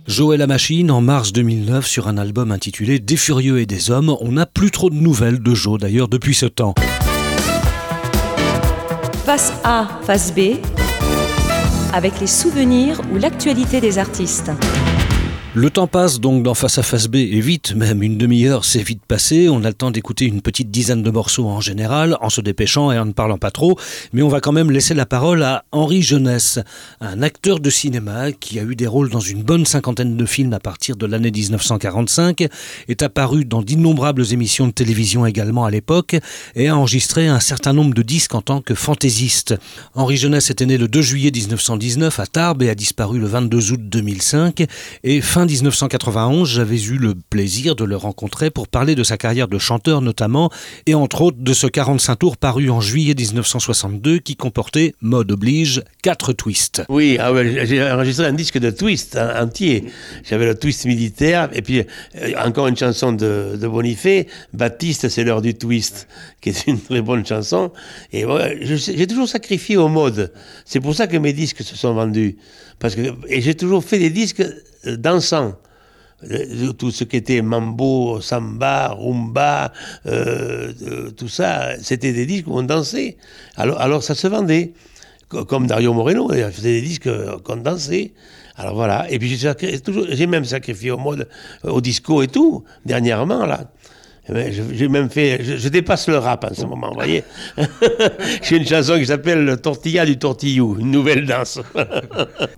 Joe et la Machine en mars 2009 sur un album intitulé Des Furieux et des Hommes. On n'a plus trop de nouvelles de Joe d'ailleurs depuis ce temps. Face A, face B, avec les souvenirs ou l'actualité des artistes. Le temps passe donc dans Face A Face B et vite, même une demi-heure c'est vite passé, on a le temps d'écouter une petite dizaine de morceaux en général, en se dépêchant et en ne parlant pas trop, mais on va quand même laisser la parole à Henri Jeunesse, un acteur de cinéma qui a eu des rôles dans une bonne cinquantaine de films à partir de l'année 1945, est apparu dans d'innombrables émissions de télévision également à l'époque et a enregistré un certain nombre de disques en tant que fantaisiste. Henri Jeunesse était né le 2 juillet 1919 à Tarbes et a disparu le 22 août 2005 et fin 1991, j'avais eu le plaisir de le rencontrer pour parler de sa carrière de chanteur notamment, et entre autres de ce 45 tours paru en juillet 1962 qui comportait, mode oblige, 4 twists. Oui, j'ai enregistré un disque de twist entier. J'avais le twist militaire, et puis encore une chanson de Bonifay, Baptiste, c'est l'heure du twist, qui est une très bonne chanson. Et ouais, j'ai toujours sacrifié au mode. C'est pour ça que mes disques se sont vendus. Et j'ai toujours fait des disques dansants. Tout ce qui était mambo, samba, rumba, tout ça, c'était des disques où on dansait. Alors ça se vendait. Comme Dario Moreno, il faisait des disques qu'on dansait. Alors voilà. Et puis j'ai même sacrifié au mode, au disco et tout, dernièrement, là. J'ai même fait, je dépasse le rap en ce moment, vous voyez. J'ai une chanson qui s'appelle Tortilla du Tortillou, une nouvelle danse.